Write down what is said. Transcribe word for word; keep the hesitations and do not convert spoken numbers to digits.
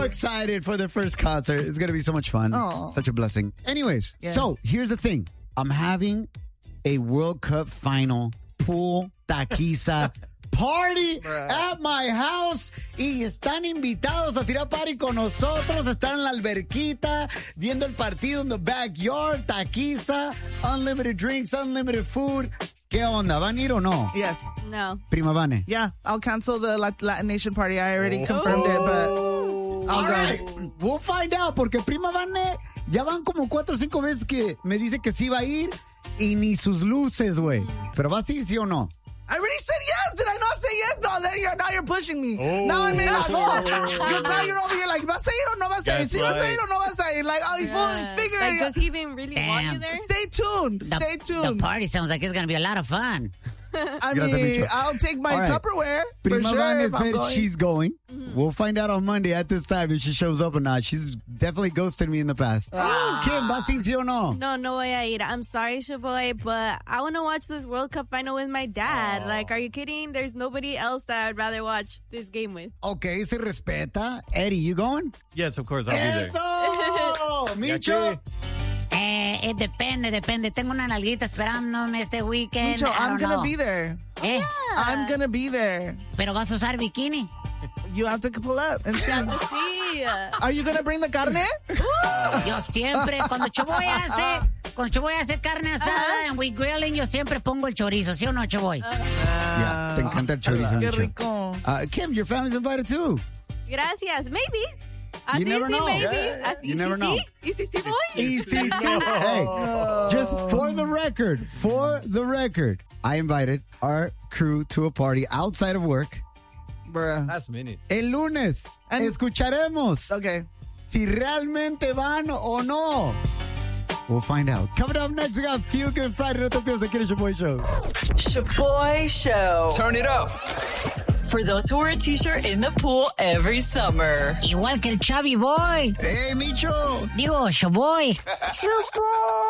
excited for their first concert. It's going to be so much fun. Aww. Such a blessing. Anyways, Yes. so here's the thing. I'm having a World Cup final pool taquiza party Bruh. at my house y están invitados a tirar party con nosotros. Están en la alberquita viendo el partido in the backyard. Taquiza, unlimited drinks, unlimited food. ¿Qué onda? ¿Van a ir o no? Yes. No. Prima Vane. Yeah, I'll cancel the Lat- Latin Nation party. I already confirmed it, but I'll All go. right. We'll find out, porque Prima Vane ya van como cuatro o cinco veces que me dice que sí va a ir y ni sus luces, güey. ¿Pero vas a ir, sí o no? I already said yes. Did I not say yes? No, then you're, now you're pushing me. Now I may not go. Because now you're over here like, ¿vas a ir o no vas a ir? That's ¿Sí vas a right. ir o no vas a ir? Like, oh, you fully figure Like, it does he even really want you Damn. there? Stay tuned. The, Stay tuned. the party sounds like it's going to be a lot of fun. I Gracias, mean, Micho. I'll take my All right. Tupperware. For Prima sure, Vane if I'm said going. she's going. We'll find out on Monday at this time if she shows up or not. She's definitely ghosted me in the past. Kim, ¿vas a ir, sí o no? No, no voy a ir. I'm sorry, Shaboy, but I want to watch this World Cup final with my dad. Like, are you kidding? There's nobody else that I'd rather watch this game with. Okay, se respeta. Eddie, you going? Yes, of course, I'll be there. Eso! Micho? Eh, it depende, depende. Tengo una nalguita esperándome este weekend. Micho, I I'm don't going to know. be there. Eh, I'm going to be there. pero vas a usar bikini. You have to pull up and see. Sí. Are you going to bring the carne? Yo siempre, cuando Choboy hace, cuando Choboy hace carne asada and we grilling, yo siempre pongo el chorizo, ¿sí o no, Choboy? Yeah, te encanta el chorizo, Qué Micho. rico. Uh, Kim, your family's invited too. Gracias. Maybe. You Así never sí, know. maybe. Yeah. Así You never sí, know. sí. Y sí, sí voy. E C C. Hey, just for the record, for the record, I invited our crew to a party outside of work. Bruh. Last minute. El lunes And- escucharemos Okay. si realmente van o no. We'll find out. Coming up next, we got Feel Good Friday. No te pierdas aquí en el Shaboy Show. Shaboy Show. Turn it up. For those who wear a t-shirt in the pool every summer. Igual que el Chavi Boy. Hey, Micho. Digo, Choboy.